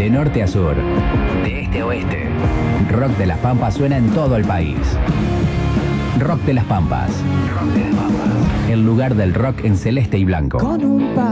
De norte a sur, de este a oeste, Rock de las Pampas suena en todo el país. Rock de las Pampas. Rock de las Pampas. El lugar del rock en celeste y blanco. Con un